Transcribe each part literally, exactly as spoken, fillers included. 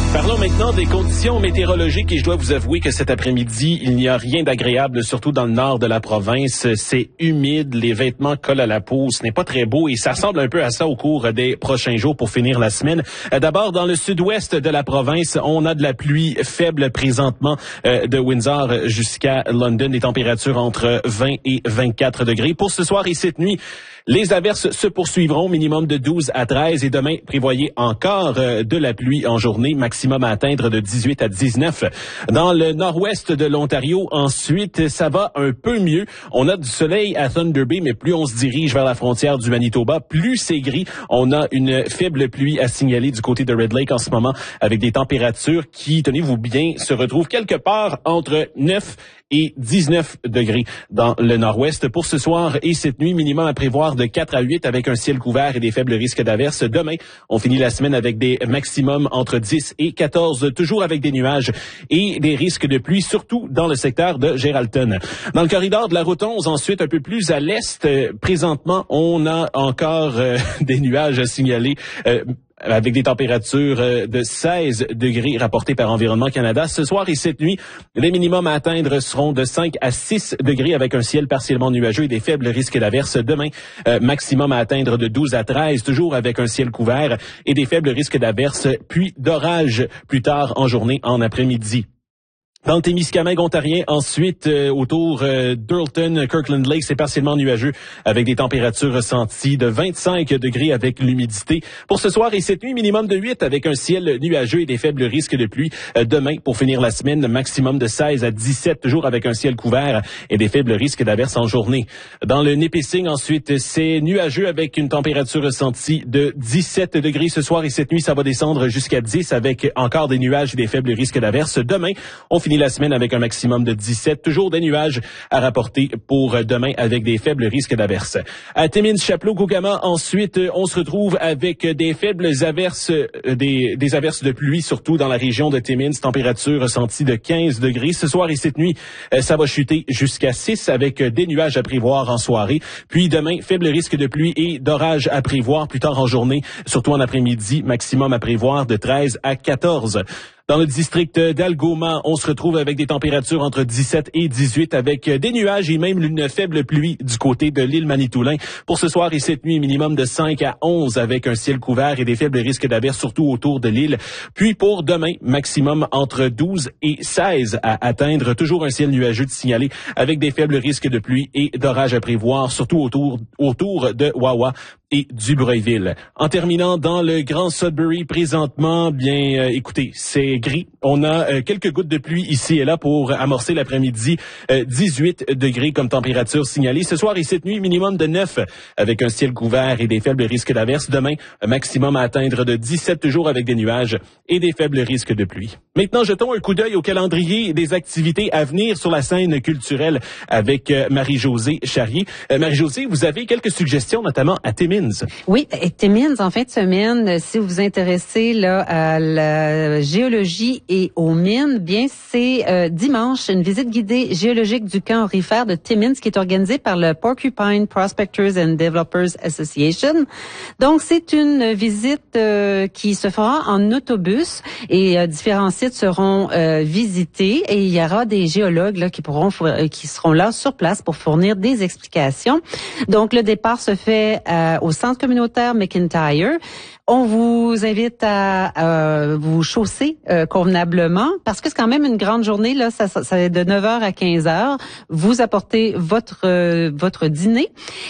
Parlons maintenant des conditions météorologiques et je dois vous avouer que cet après-midi, il n'y a rien d'agréable, surtout dans le nord de la province. C'est humide, les vêtements collent à la peau, ce n'est pas très beau et ça ressemble un peu à ça au cours des prochains jours pour finir la semaine. D'abord, dans le sud-ouest de la province, on a de la pluie faible présentement euh, de Windsor jusqu'à London, des températures entre vingt et vingt-quatre degrés. Pour ce soir et cette nuit, les averses se poursuivront, minimum de douze à treize et demain, prévoyez encore euh, de la pluie en journée, maximum à atteindre de dix-huit à dix-neuf. Dans le nord-ouest de l'Ontario, ensuite, ça va un peu mieux. On a du soleil à Thunder Bay, mais plus on se dirige vers la frontière du Manitoba, plus c'est gris. On a une faible pluie à signaler du côté de Red Lake en ce moment, avec des températures qui, tenez-vous bien, se retrouvent quelque part entre neuf et dix-neuf degrés dans le nord-ouest. Pour ce soir et cette nuit, minimum à prévoir de quatre à huit avec un ciel couvert et des faibles risques d'averses. Demain, on finit la semaine avec des maximums entre dix et quatorze, toujours avec des nuages et des risques de pluie, surtout dans le secteur de Geraldton. Dans le corridor de la route onze, ensuite, un peu plus à l'est, euh, présentement, on a encore euh, des nuages à signaler. Euh, avec des températures de seize degrés rapportées par Environnement Canada. Ce soir et cette nuit, les minimums à atteindre seront de cinq à six degrés avec un ciel partiellement nuageux et des faibles risques d'averses. Demain, euh, maximum à atteindre de douze à treize, toujours avec un ciel couvert et des faibles risques d'averses, puis d'orage plus tard en journée, en après-midi. Dans le Témiscamingue ontarien, ensuite, euh, autour euh, d'Earlton, Kirkland Lake, c'est partiellement nuageux avec des températures ressenties de vingt-cinq degrés avec l'humidité. Pour ce soir et cette nuit, minimum de huit avec un ciel nuageux et des faibles risques de pluie. Euh, demain, pour finir la semaine, maximum de seize à dix-sept, toujours avec un ciel couvert et des faibles risques d'averses en journée. Dans le Nipissing, ensuite, c'est nuageux avec une température ressentie de dix-sept degrés. Ce soir et cette nuit, ça va descendre jusqu'à dix avec encore des nuages et des faibles risques d'averses. Demain, on finit la semaine avec un maximum de dix-sept. Toujours des nuages à rapporter pour demain avec des faibles risques d'averses. À Timmins, Chapleau, Kokomo, ensuite, on se retrouve avec des faibles averses, des, des averses de pluie, surtout dans la région de Timmins. Température ressentie de quinze degrés. Ce soir et cette nuit, ça va chuter jusqu'à six avec des nuages à prévoir en soirée. Puis demain, faible risque de pluie et d'orage à prévoir plus tard en journée, surtout en après-midi. Maximum à prévoir de treize à quatorze. Dans le district d'Algoma, on se retrouve avec des températures entre dix-sept et dix-huit avec des nuages et même une faible pluie du côté de l'île Manitoulin. Pour ce soir et cette nuit, minimum de cinq à onze avec un ciel couvert et des faibles risques d'averses surtout autour de l'île. Puis pour demain, maximum entre douze et seize à atteindre. Toujours un ciel nuageux de signaler avec des faibles risques de pluie et d'orage à prévoir surtout autour, autour de Wawa et du Breuilville. En terminant dans le Grand Sudbury, présentement, bien, euh, écoutez, c'est gris. On a euh, quelques gouttes de pluie ici et là pour amorcer l'après-midi. Euh, dix-huit degrés comme température signalée. Ce soir et cette nuit, minimum de neuf avec un ciel couvert et des faibles risques d'averses. Demain, maximum à atteindre de dix-sept, toujours avec des nuages et des faibles risques de pluie. Maintenant, jetons un coup d'œil au calendrier des activités à venir sur la scène culturelle avec euh, Marie-Josée Charrier. Euh, Marie-Josée, vous avez quelques suggestions, notamment à Timmins. Oui, et Timmins, en fin de semaine, si vous vous intéressez là à la géologie et aux mines, bien c'est euh, dimanche une visite guidée géologique du camp aurifère de Timmins qui est organisée par le Porcupine Prospectors and Developers Association. Donc c'est une visite euh, qui se fera en autobus et euh, différents sites seront euh, visités et il y aura des géologues là qui pourront euh, qui seront là sur place pour fournir des explications. Donc le départ se fait euh, au centre communautaire McIntyre. On vous invite à euh, vous chausser euh, convenablement parce que c'est quand même une grande journée là, ça, ça, ça va être de neuf heures à quinze heures. Vous apportez votre euh, votre dîner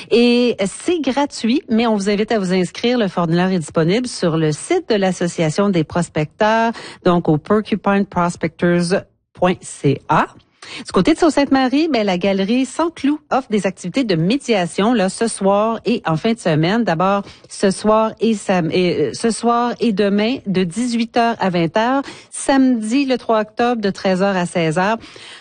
et c'est gratuit, mais on vous invite à vous inscrire. Le formulaire est disponible sur le site de l'association des prospecteurs, donc au porcupine prospectors point c a. Du côté de Sault-Sainte-Marie, ben la galerie Sans Clous offre des activités de médiation là ce soir et en fin de semaine. D'abord ce soir et, sam- et euh, ce soir et demain de dix-huit heures à vingt heures, samedi le trois octobre de treize heures à seize heures.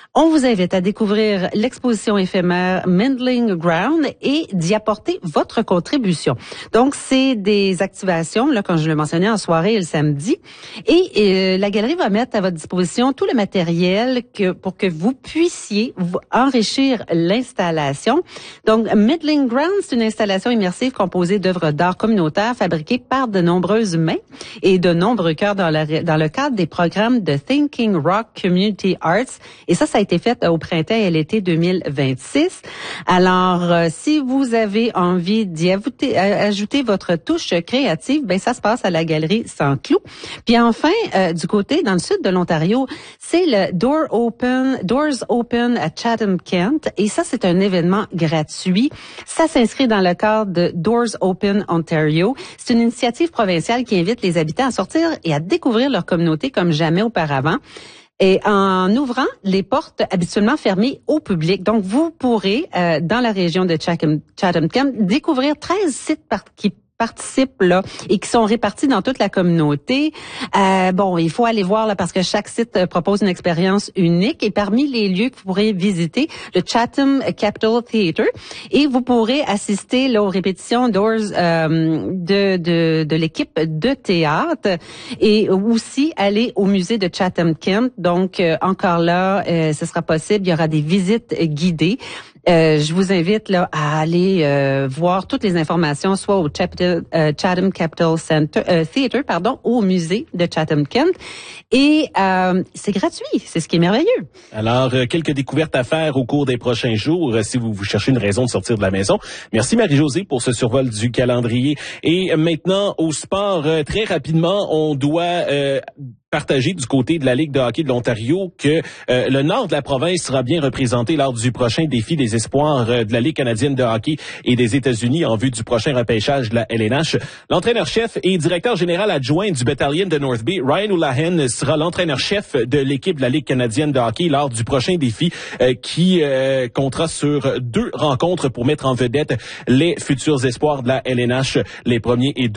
On vous invite à découvrir l'exposition éphémère Mindling Ground et d'y apporter votre contribution. Donc, c'est des activations, là, comme je le mentionnais, en soirée le samedi. Et euh, la galerie va mettre à votre disposition tout le matériel que, pour que vous puissiez vous enrichir l'installation. Donc, Mindling Ground, c'est une installation immersive composée d'œuvres d'art communautaires fabriquées par de nombreuses mains et de nombreux cœurs dans, la, dans le cadre des programmes de Thinking Rock Community Arts. Et ça, ça a été fait au printemps et à l'été deux mille vingt-six. Alors, euh, si vous avez envie d'y ajouter, ajouter votre touche créative, ben ça se passe à la galerie Saint-Cloud. Puis enfin, euh, du côté, dans le sud de l'Ontario, c'est le Door Open, Doors Open à Chatham-Kent. Et ça, c'est un événement gratuit. Ça s'inscrit dans le cadre de Doors Open Ontario. C'est une initiative provinciale qui invite les habitants à sortir et à découvrir leur communauté comme jamais auparavant. Et en ouvrant les portes habituellement fermées au public. Donc, vous pourrez, euh, dans la région de Chatham-Kent, découvrir treize sites par- qui participent là et qui sont répartis dans toute la communauté. Euh, bon, il faut aller voir là parce que chaque site euh, propose une expérience unique et parmi les lieux que vous pourrez visiter, le Chatham Capitol Theatre et vous pourrez assister là aux répétitions Doors euh, de de de l'équipe de théâtre et aussi aller au musée de Chatham-Kent. Donc euh, encore là, euh, ce sera possible, il y aura des visites guidées. Euh, je vous invite là à aller euh, voir toutes les informations, soit au Chatham, euh, Chatham Capitol Center, euh, Theatre, pardon, ou au musée de Chatham-Kent. Et euh, c'est gratuit, c'est ce qui est merveilleux. Alors, euh, quelques découvertes à faire au cours des prochains jours, euh, si vous, vous cherchez une raison de sortir de la maison. Merci Marie-Josée pour ce survol du calendrier. Et maintenant, au sport, euh, très rapidement, on doit... Euh, partager du côté de la Ligue de hockey de l'Ontario que euh, le nord de la province sera bien représenté lors du prochain défi des espoirs euh, de la Ligue canadienne de hockey et des États-Unis en vue du prochain repêchage de la L N H. L'entraîneur-chef et directeur général adjoint du Battalion de North Bay, Ryan O'Lahan, sera l'entraîneur-chef de l'équipe de la Ligue canadienne de hockey lors du prochain défi euh, qui euh, comptera sur deux rencontres pour mettre en vedette les futurs espoirs de la L N H, les premiers et deux